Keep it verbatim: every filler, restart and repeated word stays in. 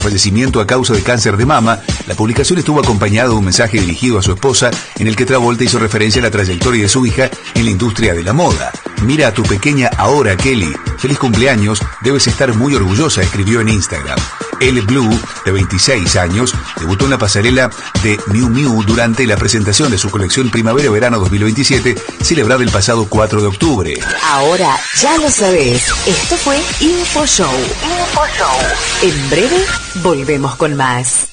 fallecimiento a causa de cáncer de mama, la publicación estuvo acompañada de un mensaje dirigido a su esposa en el que Travolta hizo referencia a la trayectoria de su hija en la industria de la moda. Mira a tu pequeña ahora, Kelly. Feliz cumpleaños, debes estar muy orgullosa, escribió en Instagram. Elle Blue, de veintiséis años, debutó en la pasarela de Miu Miu durante la presentación de su colección Primavera-Verano dos mil veintisiete, celebrada el pasado cuatro de octubre. Ahora ya lo sabés, esto fue Info Show. Info Show. En breve volvemos con más.